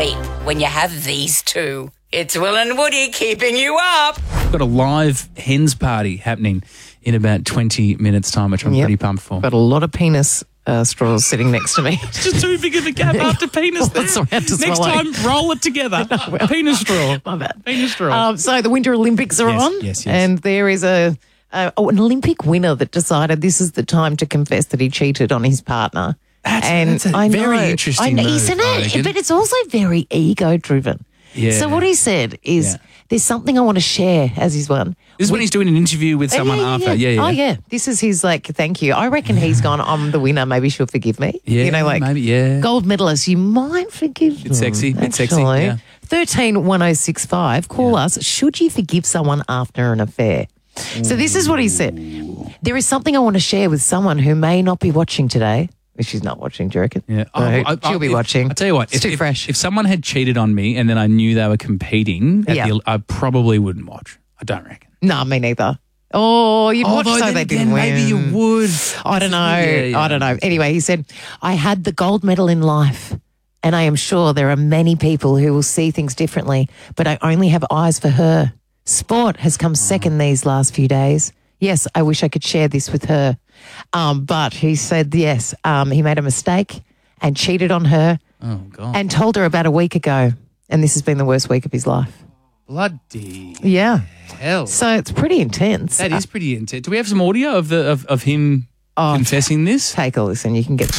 sweet when you have these two. It's Will and Woody keeping you up. Got a live hens party happening in about 20 minutes' time, which I'm pretty pumped for. Got a lot of penis straws sitting next to me. It's just too big of a gap after penis. That's around to Next swallow. time, roll it together. Penis straw. My bad. Penis straw. So the Winter Olympics are on. Yes. And there is an Olympic winner that decided this is the time to confess that he cheated on his partner. That's a very interesting move, isn't I it? reckon. But it's also very ego-driven. Yeah. So what he said is, there's something I want to share as his one. This is when he's doing an interview with someone after. Oh, yeah. This is his, thank you. I reckon he's gone, I'm the winner. Maybe she'll forgive me. Yeah, maybe, gold medalist, you might forgive them. It's sexy. Bit sexy, actually. yeah. 131065. Call us. Should you forgive someone after an affair? So this is what he said. There is something I want to share with someone who may not be watching today. If she's not watching, do you reckon? Yeah. She'll be watching. I tell you what, it's too fresh. If someone had cheated on me and then I knew they were competing, I probably wouldn't watch. I don't reckon. No, me neither. Oh, you'd watch so they didn't win. Maybe you would. I don't know. Yeah. I don't know. Anyway, he said, I had the gold medal in life, and I am sure there are many people who will see things differently, but I only have eyes for her. Sport has come second these last few days. Yes, I wish I could share this with her. But he said, yes, he made a mistake and cheated on her and told her about a week ago. And this has been the worst week of his life. Bloody hell. So it's pretty intense. That is pretty intense. Do we have some audio of him confessing this? Take a listen. You can get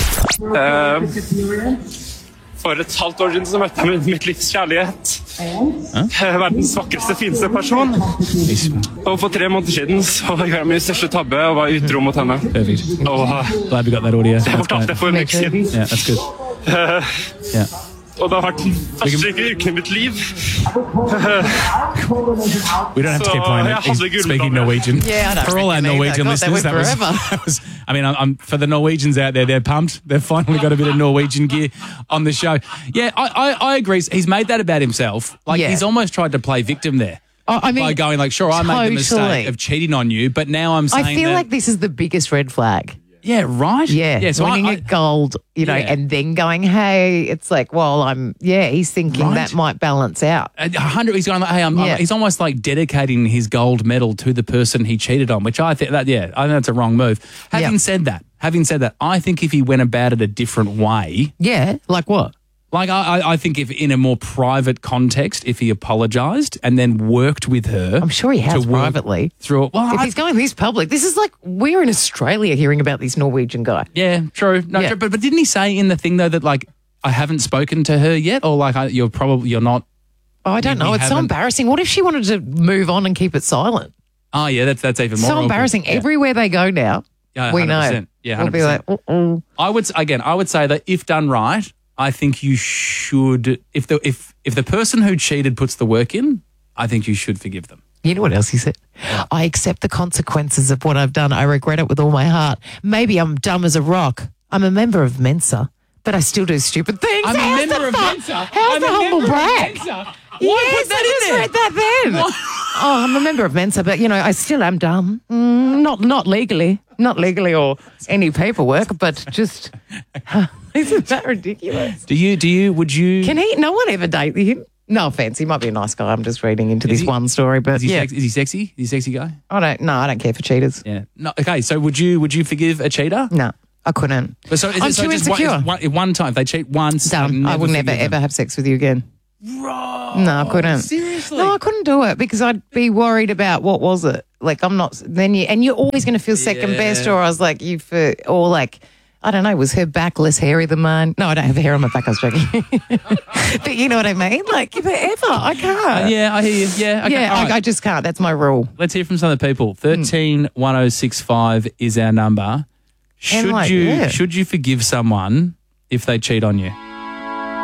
For et halvt år siden så møtte jeg mitt livs kjærlighet. Verdens vakreste, fineste person. Og for 3 måneder siden så gjorde jeg min største tabbe og var utro mot henne. Glad we got that audio. Det fortalte jeg for en uke siden. Yeah, that's good. Og det har vært den verste uken i mitt liv. We don't have to keep playing it. He's speaking Norwegian. Yeah, I don't For all our reckon either. Norwegian God, listeners, that went that was I mean, I'm for the Norwegians out there, they're pumped. They've finally got a bit of Norwegian gear on the show. Yeah, I agree. He's made that about himself. He's almost tried to play victim there. I mean, by going sure, I made the mistake of cheating on you, but now I'm saying I feel like this is the biggest red flag. Yeah, right? Yeah, so winning a gold, and then going, hey, it's like, well, he's thinking that might balance out. 100, he's going like, hey, he's almost like dedicating his gold medal to the person he cheated on, which I think that's a wrong move. Having said that, I think if he went about it a different way. Yeah, like what? Like, I think if in a more private context, if he apologised and then worked with her. I'm sure he has privately. Through it. Well, if he's going this public, this is like we're in Australia hearing about this Norwegian guy. Yeah, true. No, true. But didn't he say in the thing, though, that, like, I haven't spoken to her yet? Or, like, you're not. Oh, I don't know. It's so embarrassing. What if she wanted to move on and keep it silent? Oh, yeah, that's even more so embarrassing. Awkward. Everywhere they go now, we know. Yeah, 100%. We'll be like, I would say that if done right, I think you should, if the person who cheated puts the work in, I think you should forgive them. You know what else he said? Yeah. I accept the consequences of what I've done. I regret it with all my heart. Maybe I'm dumb as a rock. I'm a member of Mensa, but I still do stupid things. I'm a member of Mensa. How's the humble brag? Why put that in there? Read that then. I'm a member of Mensa, but, I still am dumb. Not legally. Not legally or any paperwork, but just... Isn't that ridiculous? Would you... Can he... No one ever date him? No offense, he might be a nice guy. I'm just reading into this one story, but is he sexy? Is he a sexy guy? I don't care for cheaters. Yeah. No. Okay, so would you forgive a cheater? No, I couldn't. But so I'm too insecure. One time, if they cheat once, done. I would never ever have sex with you again. Right. No, I couldn't. Seriously? No, I couldn't do it because I'd be worried about what was it. Like I'm not. You're always going to feel second best, or I was like I don't know, was her back less hairy than mine? No, I don't have hair on my back, I was joking. But you know what I mean? Like, forever, I can't. Yeah, I hear you. Yeah, okay. I just can't. That's my rule. Let's hear from some of the people. 131065 is our number. Should you forgive someone if they cheat on you?